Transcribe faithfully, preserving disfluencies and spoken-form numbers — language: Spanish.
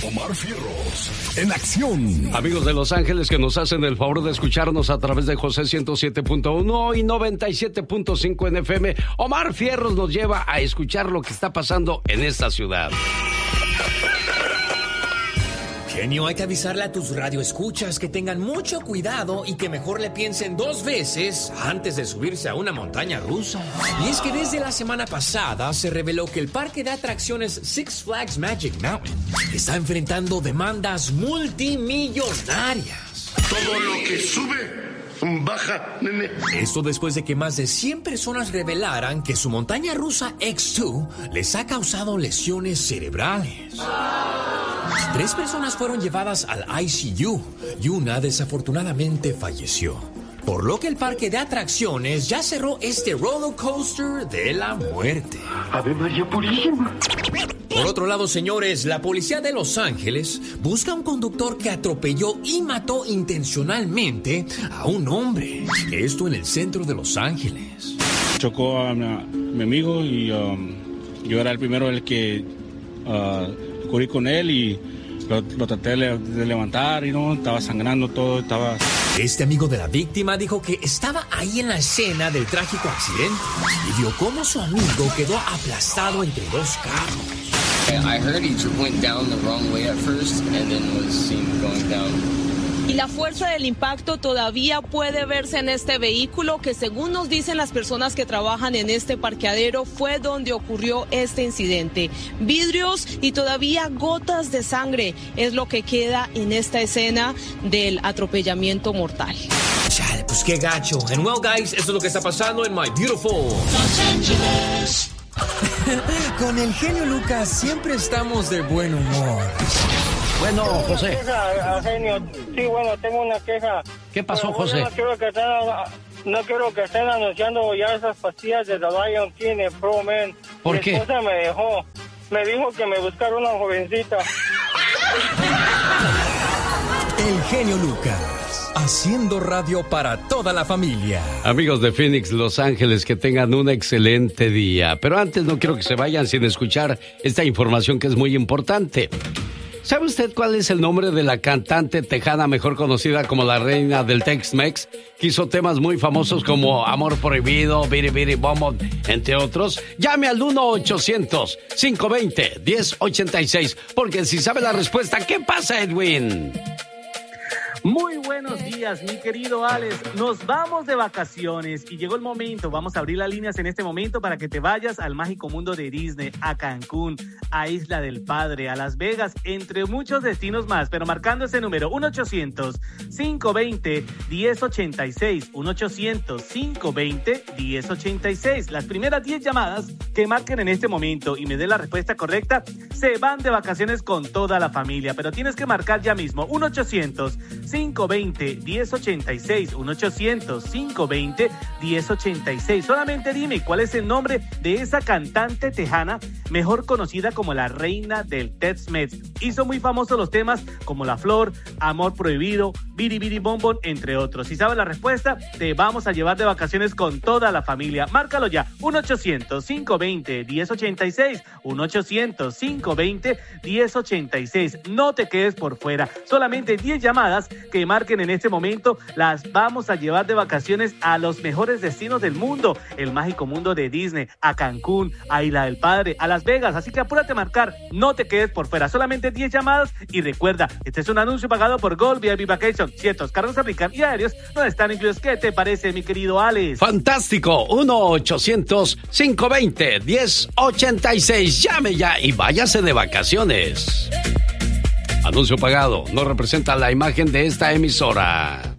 Omar Fierros, en acción. Amigos de Los Ángeles que nos hacen el favor de escucharnos a través de José ciento siete punto uno y noventa y siete punto cinco en F M, Omar Fierros nos lleva a escuchar lo que está pasando en esta ciudad. Genio, hay que avisarle a tus radioescuchas que tengan mucho cuidado y que mejor le piensen dos veces antes de subirse a una montaña rusa. Y es que desde la semana pasada se reveló que el parque de atracciones Six Flags Magic Mountain está enfrentando demandas multimillonarias. Todo lo que sube, baja, nene. Esto después de que más de cien personas revelaran que su montaña rusa X dos les ha causado lesiones cerebrales. Tres personas fueron llevadas al I C U y una desafortunadamente falleció. Por lo que el parque de atracciones ya cerró este roller coaster de la muerte. Ave María Purísima. Por otro lado, señores, la policía de Los Ángeles busca a un conductor que atropelló y mató intencionalmente a un hombre. Esto en el centro de Los Ángeles. Chocó a mi, a mi amigo y um, yo era el primero el que uh, corrí con él y lo, lo traté de, de levantar y no, estaba sangrando todo, estaba... Este amigo de la víctima dijo que estaba ahí en la escena del trágico accidente y vio cómo su amigo quedó aplastado entre dos carros. I heard he went down the wrong way at first and then was seen going down. Y la fuerza del impacto todavía puede verse en este vehículo que, según nos dicen las personas que trabajan en este parqueadero, fue donde ocurrió este incidente. Vidrios y todavía gotas de sangre es lo que queda en esta escena del atropellamiento mortal. Chale, pues qué gacho. And well, guys, eso es lo que está pasando en My Beautiful Los Ángeles. Con el genio Lucas siempre estamos de buen humor. Bueno, José. Queja, genio. Sí, bueno, tengo una queja. ¿Qué pasó, Pero, José? No quiero, que estén, no quiero que estén anunciando ya esas pastillas de The Lion King en Pro Men. ¿Por Mi qué? Mi esposa me dejó. Me dijo que me buscara una jovencita. El genio Lucas, haciendo radio para toda la familia. Amigos de Phoenix, Los Ángeles, que tengan un excelente día. Pero antes no quiero que se vayan sin escuchar esta información que es muy importante. ¿Sabe usted cuál es el nombre de la cantante tejana mejor conocida como la reina del Tex-Mex? Que hizo temas muy famosos como Amor Prohibido, Biri Biri Bom Bom, entre otros. Llame al uno ochocientos, cinco veinte, diez ochenta y seis, porque si sabe la respuesta, ¿qué pasa, Edwin? Muy buenos días, mi querido Alex. Nos vamos de vacaciones y llegó el momento. Vamos a abrir las líneas en este momento para que te vayas al mágico mundo de Disney, a Cancún, a Isla del Padre, a Las Vegas, entre muchos destinos más. Pero marcando ese número, uno ochocientos, cinco veinte, diez ochenta y seis. uno ochocientos, cinco veinte, diez ochenta y seis. Las primeras diez llamadas que marquen en este momento y me den la respuesta correcta, se van de vacaciones con toda la familia. Pero tienes que marcar ya mismo, uno ochocientos, cinco veinte, diez ochenta y seis, uno ochocientos, cinco veinte, diez ochenta y seis. Solamente dime cuál es el nombre de esa cantante tejana mejor conocida como la reina del Tex-Mex. Hizo muy famosos los temas como La Flor, Amor Prohibido, Biri Biri Bom Bom, entre otros. Si sabes la respuesta, te vamos a llevar de vacaciones con toda la familia. Márcalo ya, uno ochocientos, cinco veinte, diez ochenta y seis, uno ochocientos, cinco veinte, diez ochenta y seis. No te quedes por fuera, solamente diez llamadas que marquen en este momento, las vamos a llevar de vacaciones a los mejores destinos del mundo, el mágico mundo de Disney, a Cancún, a Isla del Padre, a Las Vegas, así que apúrate a marcar, no te quedes por fuera, solamente diez llamadas y recuerda, este es un anuncio pagado por Gold V I P Vacation, ciertos carros aplican y aéreos no están incluidos. ¿Qué te parece, mi querido Alex? Fantástico, uno ochocientos, cinco veinte, diez ochenta y seis, llame ya y váyase de vacaciones. Anuncio pagado, no representa la imagen de esta emisora.